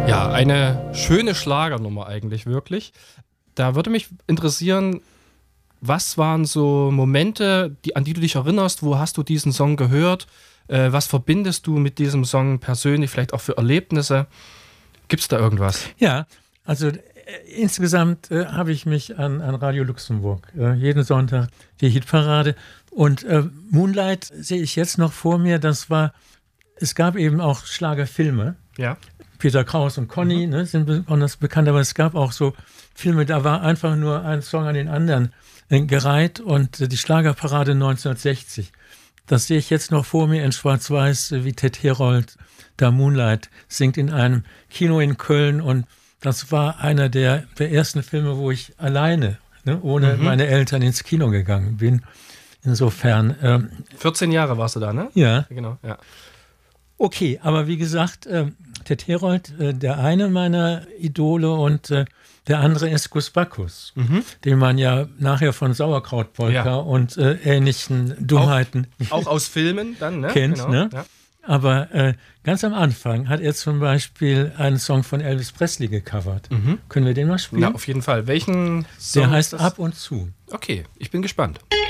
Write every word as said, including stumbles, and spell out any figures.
Ja, eine schöne Schlagernummer eigentlich wirklich. Da würde mich interessieren, was waren so Momente, die, an die du dich erinnerst? Wo hast du diesen Song gehört? Äh, was verbindest du mit diesem Song persönlich, vielleicht auch für Erlebnisse? Gibt es da irgendwas? Ja, also äh, insgesamt äh, habe ich mich an, an Radio Luxemburg, äh, jeden Sonntag die Hitparade. Und äh, Moonlight sehe ich jetzt noch vor mir, das war, es gab eben auch Schlagerfilme. Ja. Peter Kraus und Conny, mhm. ne, sind besonders bekannt, aber es gab auch so Filme, da war einfach nur ein Song an den anderen äh, gereiht, und äh, die Schlagerparade neunzehnhundertsechzig, das sehe ich jetzt noch vor mir in Schwarz-Weiß, äh, wie Ted Herold da Moonlight singt in einem Kino in Köln, und das war einer der, der ersten Filme, wo ich alleine, ne, ohne mhm. meine Eltern ins Kino gegangen bin. Insofern. Ähm, vierzehn Jahre warst du da, ne? Ja. Genau, ja. Okay, aber wie gesagt, äh, Ted Herold, äh, der eine meiner Idole, und äh, der andere ist Gus Bacchus, mhm. den man ja nachher von Sauerkrautpolka ja. und äh, ähnlichen Dummheiten auch, auch aus Filmen dann, ne? kennt. Genau, ne? Ja. Aber äh, ganz am Anfang hat er zum Beispiel einen Song von Elvis Presley gecovert. Mhm. Können wir den mal spielen? Ja, auf jeden Fall. Welchen Song? Der heißt Ab und zu. Okay, ich bin gespannt.